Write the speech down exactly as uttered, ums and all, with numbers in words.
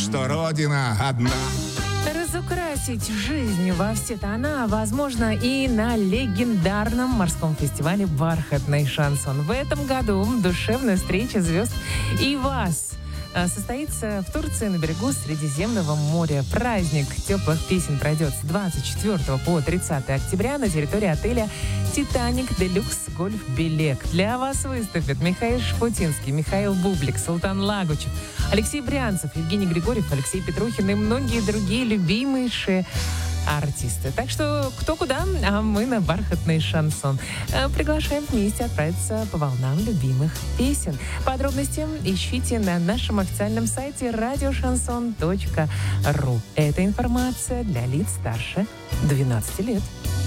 что Родина одна. Разукрасить жизнь во все тона возможно и на легендарном морском фестивале «Бархатный шансон». В этом году душевная встреча звезд и вас состоится в Турции на берегу Средиземного моря. Праздник теплых песен пройдет с двадцать четвёртого по тридцатое октября на территории отеля «Титаник Делюкс Гольф Белек». Для вас выступят Михаил Шпутинский, Михаил Бублик, Султан Лагучев, Алексей Брянцев, Евгений Григорьев, Алексей Петрухин и многие другие любимейшие артисты. Так что кто куда, а мы на «Бархатный шансон». Приглашаем вместе отправиться по волнам любимых песен. Подробности ищите на нашем официальном сайте радиошансон точка ру. Эта информация для лиц старше двенадцати лет.